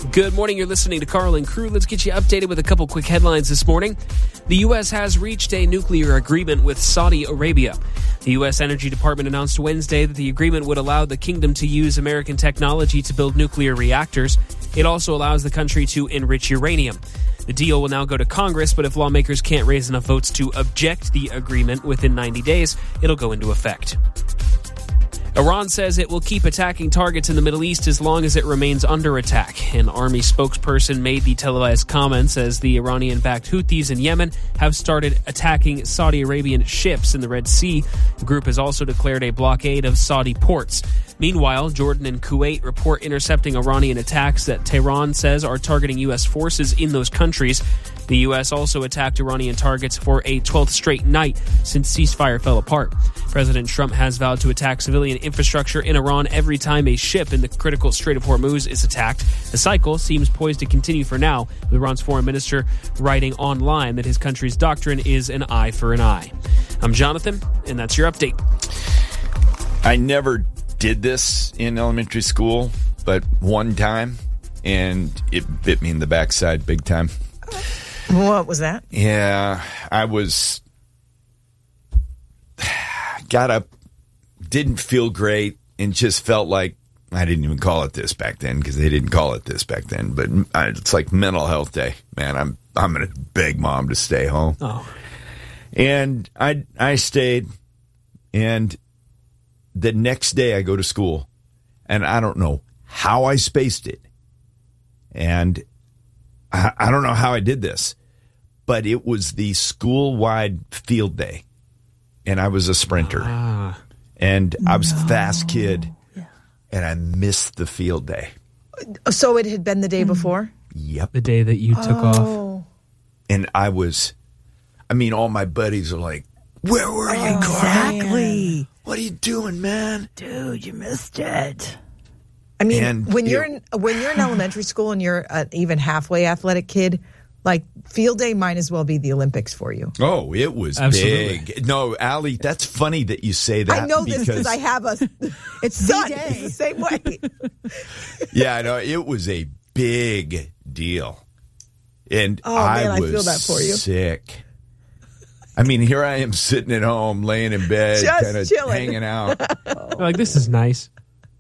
Good morning. You're listening to Carl and Crew. Let's get you updated with a couple quick headlines this morning. The U.S. has reached a nuclear agreement with Saudi Arabia. The U.S. Energy Department announced Wednesday that the agreement would allow the kingdom to use American technology to build nuclear reactors. It also allows the country to enrich uranium. The deal will now go to Congress, but if lawmakers can't raise enough votes to object the agreement within 90 days, it'll go into effect. Iran says it will keep attacking targets in the Middle East as long as it remains under attack. An army spokesperson made the televised comments as the Iranian-backed Houthis in Yemen have started attacking Saudi Arabian ships in the Red Sea. The group has also declared a blockade of Saudi ports. Meanwhile, Jordan and Kuwait report intercepting Iranian attacks that Tehran says are targeting U.S. forces in those countries. The U.S. also attacked Iranian targets for a 12th straight night since ceasefire fell apart. President Trump has vowed to attack civilian infrastructure in Iran every time a ship in the critical Strait of Hormuz is attacked. The cycle seems poised to continue for now, with Iran's foreign minister writing online that his country's doctrine is an eye for an eye. I'm Jonathan, and that's your update. I never did this in elementary school, but one time, and it bit me in the backside big time. What was that? Yeah, got up, didn't feel great, and just felt like, I didn't even call it this back then because they didn't call it this back then, but it's like mental health day. Man, I'm going to beg Mom to stay home. Oh. And I stayed, and the next day I go to school, and I don't know how I spaced it. And I don't know how I did this, but it was the school-wide field day, and I was a sprinter. And I was a fast kid, and I missed the field day. So it had been the day before? Yep. The day that you took off. And all my buddies are like, where were you, Carl? Exactly. What are you doing, man? Dude, you missed it. I mean, when you're in elementary school and you're an even halfway athletic kid, like field day might as well be the Olympics for you. Oh, it was big. No, Allie, that's funny that you say that. I know this because I have it's son. It's the same way. Yeah, I know. It was a big deal. And I feel that for you. Sick. I mean, here I am sitting at home, laying in bed, kind of hanging out. Like, this is nice.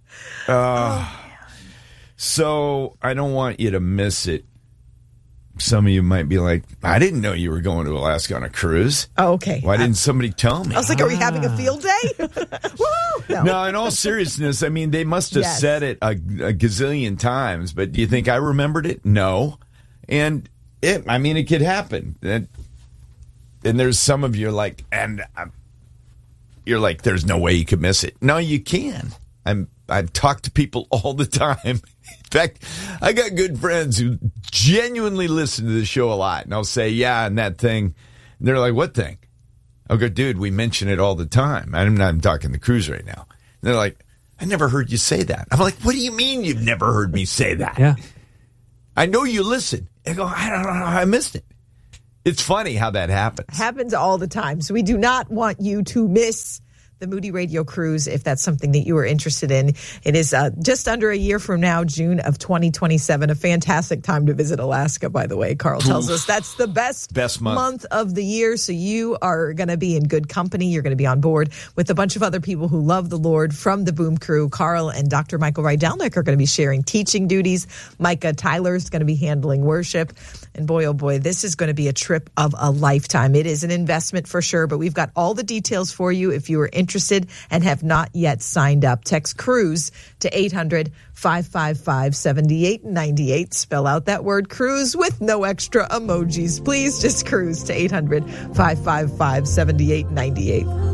So I don't want you to miss it. Some of you might be like, I didn't know you were going to Alaska on a cruise. Oh, okay. Why didn't somebody tell me? I was like, are we having a field day? Woo! No, in all seriousness, I mean, they must have said it a gazillion times, but do you think I remembered it? No. And it could happen. And there's some of you like, you're like, there's no way you could miss it. No, you can. I've talked to people all the time. In fact, I got good friends who genuinely listen to the show a lot. And I'll say, yeah, and that thing. And they're like, what thing? I'll go, dude, we mention it all the time. I'm talking the cruise right now. And they're like, I never heard you say that. I'm like, what do you mean you've never heard me say that? Yeah. I know you listen. I go, I don't know how I missed it. It's funny how that happens. Happens all the time. So we do not want you to miss the Moody Radio Cruise, if that's something that you are interested in. It is just under a year from now, June of 2027. A fantastic time to visit Alaska, by the way. Carl tells us that's the best month of the year. So you are going to be in good company. You're going to be on board with a bunch of other people who love the Lord from the Boom Crew. Carl and Dr. Michael Rydelnik are going to be sharing teaching duties. Micah Tyler is going to be handling worship. And boy, oh boy, this is going to be a trip of a lifetime. It is an investment for sure, but we've got all the details for you if you are interested and have not yet signed up. Text CRUISE to 800-555-7898. Spell out that word cruise with no extra emojis. Please just cruise to 800-555-7898.